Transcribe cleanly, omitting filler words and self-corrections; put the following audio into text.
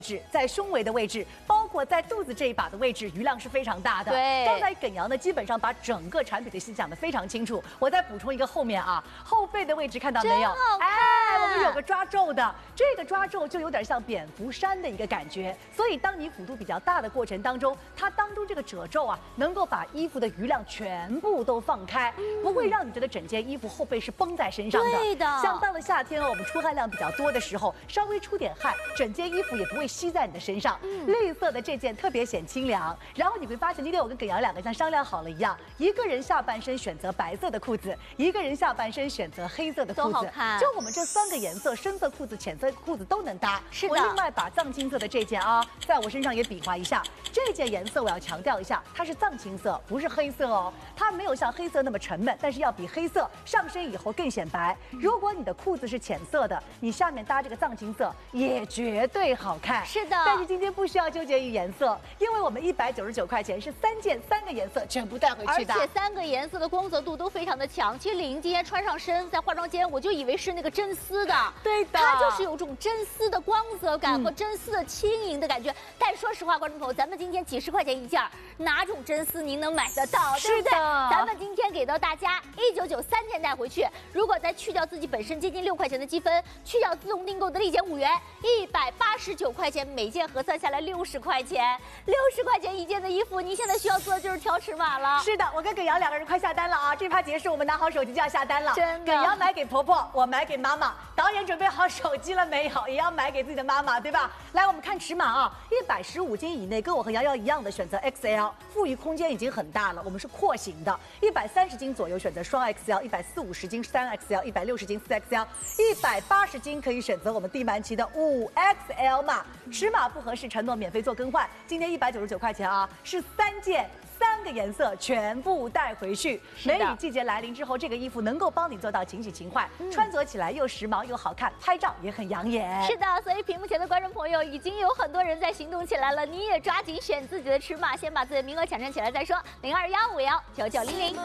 在胸围的位置，包括在肚子这一把的位置，余量是非常大的。 对， 刚才耿阳呢，基本上把整个产品的细讲得非常清楚。我再补充一个后面啊，后背的位置看到没有？ 真好看！ 我们有个抓皱的，这个抓皱就有点像蝙蝠衫的一个感觉。所以当你幅度比较大的过程当中，它当中这个褶皱啊，能够把衣服的余量全部都放开，不会让你觉得整件衣服后背是绷在身上的。 对的， 像到了夏天我们出汗量比较多的时候，稍微出点汗，整件衣服也不会吸在你的身上。绿色的这件特别显清凉，然后你会发现今天我跟耿阳两个像商量好了一样，一个人下半身选择白色的裤子，一个人下半身选择黑色的裤子， 都好看。 就我们这3个颜色，深色裤子、浅色裤子都能搭。 是的。 我另外把藏青色的这件啊，在我身上也比划一下。这件颜色我要强调一下，它是藏青色，不是黑色哦。它没有像黑色那么沉闷，但是要比黑色上身以后更显白。如果你的裤子是浅色的，你下面搭这个藏青色也绝对好看。 是的。 但是今天不需要纠结于颜色，因为我们199块钱是3件3个颜色全部带回去的， 而且3个颜色的光泽度都非常的强。其实李莹今天穿上身，在化妆间我就以为是那个真丝的， 对的， 它就是有种真丝的光泽感和真丝的轻盈的感觉。但说实话，观众朋友，咱们今天几十块钱一件，哪种真丝您能买得到？对不对？咱们今天给到大家199，3件带回去。如果再去掉自己本身接近6块钱的积分，去掉自动订购的立减5元，189块钱每件核算下来60块钱，60块钱一件的衣服，您现在需要做的就是挑尺码了。 是的，我跟耿阳2个人快下单了啊！这趴结束，我们拿好手机就要下单了。 真的， 耿阳买给婆婆，我买给妈妈。导演准备好手机了没有？也要买给自己的妈妈，对吧？来，我们看尺码啊，115斤以内，跟我和瑶瑶一样的选择 XL， 富余空间已经很大了。我们是廓形的，130斤左右选择双 XL，140-50斤3XL，160斤4XL，180斤可以选择我们地曼奇的5XL 码。尺码不合适，承诺免费做更换。今天199块钱啊，是3件3个颜色全部带回去。梅雨季节来临之后，这个衣服能够帮你做到勤洗勤换，穿着起来又时髦又好看，拍照也很养眼。 是的，所以屏幕前的观众朋友已经有很多人在行动起来了，你也抓紧选自己的尺码，先把自己的名额抢占起来再说。0215199900。